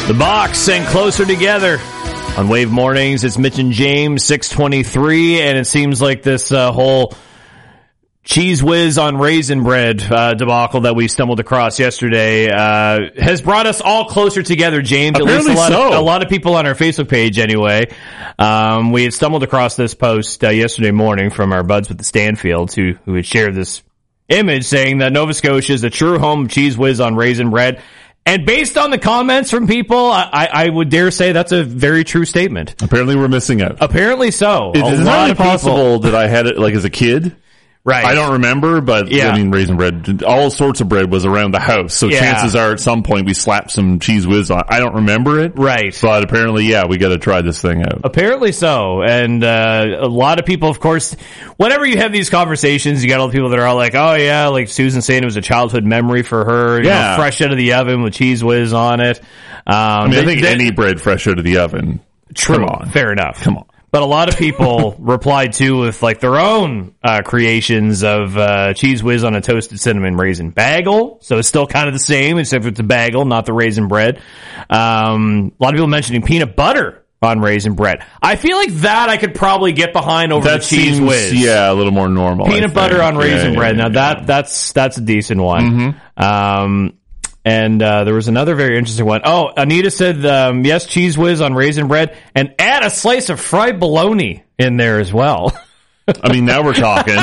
The Box and Closer Together on Wave Mornings. It's Mitch and James, 623, and it seems like this whole Cheese Whiz on Raisin Bread debacle that we stumbled across yesterday has brought us all closer together, James. Apparently at least a lot of people on our Facebook page anyway. We had stumbled across this post yesterday morning from our buds with the Stanfields who had shared this image saying that Nova Scotia is a true home of Cheese Whiz on Raisin Bread. And based on the comments from people, I would dare say that's a very true statement. Apparently we're missing out. Apparently so. It's not possible that I had it like as a kid. Right. I don't remember, but I mean, Raisin Bread, all sorts of bread was around the house. So chances are at some point we slapped some Cheese Whiz on. I don't remember it. Right. But apparently, we got to try this thing out. Apparently so. And a lot of people, of course, whenever you have these conversations, you got all the people that are all like, oh yeah, like Susan saying it was a childhood memory for her, you know, fresh out of the oven with Cheese Whiz on it. I think any bread fresh out of the oven. True. Come on. Fair enough. Come on. But a lot of people replied too with like their own creations of Cheese Whiz on a toasted cinnamon raisin bagel. So it's still kind of the same, except it's a bagel, not the raisin bread. A lot of people mentioning peanut butter on raisin bread. I feel like that I could probably get behind over the Cheese Whiz. Yeah, a little more normal. Peanut butter on raisin bread. Now that's a decent one. Mm-hmm. And there was another very interesting one. Oh, Anita said, yes, Cheese Whiz on raisin bread, and add a slice of fried bologna in there as well. I mean, now we're talking.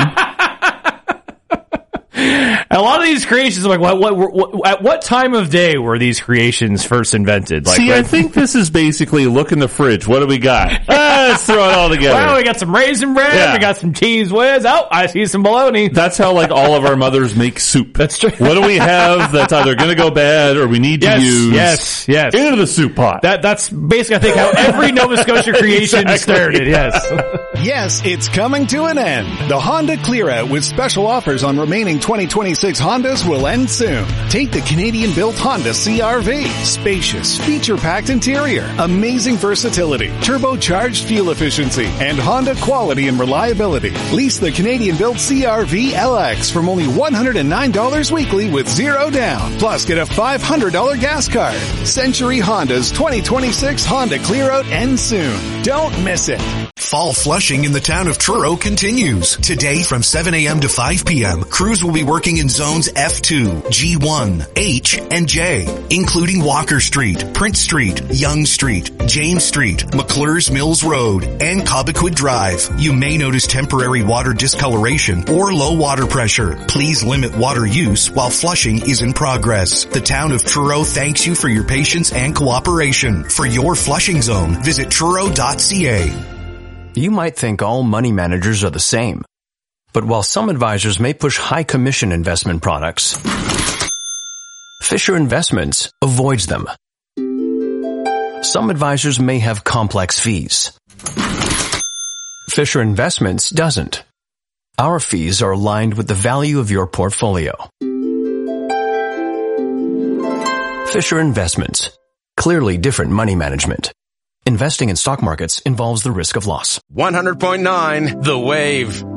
A lot of these creations, I'm like, at what time of day were these creations first invented? Like, I think this is basically look in the fridge. What do we got? Let's throw it all together. Well, we got some raisin bread. We got some Cheese Whiz. Oh, I see some bologna. That's how like all of our mothers make soup. That's true. What do we have that's either going to go bad or we need to use? Yes. Into the soup pot. That's basically, I think, how every Nova Scotia creation started. Yes. Yes, it's coming to an end. The Honda Clear Out with special offers on remaining 2026 Hondas will end soon. Take the Canadian-built Honda CR-V. Spacious, feature-packed interior, amazing versatility, turbocharged fuel efficiency, and Honda quality and reliability. Lease the Canadian-built CR-V LX from only $109 weekly with zero down. Plus, get a $500 gas card. Century Honda's 2026 Honda Clear Out ends soon. Don't miss it. Fall flushing in the town of Truro continues. Today from 7 a.m. to 5 p.m., crews will be working in zones F2, G1, H, and J, including Walker Street, Prince Street, Yonge Street, James Street, McClure's Mills Road, and Cobequid Drive. You may notice temporary water discoloration or low water pressure. Please limit water use while flushing is in progress. The town of Truro thanks you for your patience and cooperation. For your flushing zone, visit truro.ca. You might think all money managers are the same. But while some advisors may push high commission investment products, Fisher Investments avoids them. Some advisors may have complex fees. Fisher Investments doesn't. Our fees are aligned with the value of your portfolio. Fisher Investments. Clearly different money management. Investing in stock markets involves the risk of loss. 100.9 The Wave.